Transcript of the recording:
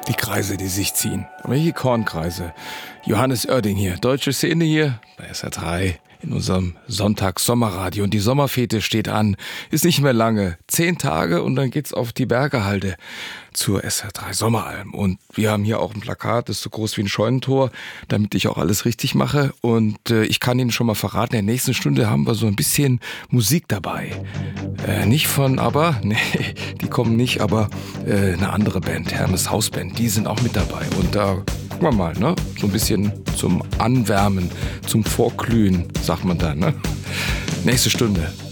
Die Kreise, die sich ziehen. Aber hier Kornkreise. Johannes Oerding hier, deutsche Szene hier bei SR3 in unserem Sonntags-Sommerradio. Und die Sommerfete steht an. Ist nicht mehr lange. 10 Tage und dann geht's auf die Bergehalde zur SR3 Sommeralm. Und wir haben hier auch ein Plakat, das ist so groß wie ein Scheunentor, damit ich auch alles richtig mache. Und ich kann Ihnen schon mal verraten, in der nächsten Stunde haben wir so ein bisschen Musik dabei. Nicht von ABBA, nee, die kommen nicht, aber eine andere Band, Hermes Hausband, die sind auch mit dabei. Und da gucken wir mal, ne? So ein bisschen zum Anwärmen, zum Vorglühen, sagt man dann, ne? Nächste Stunde.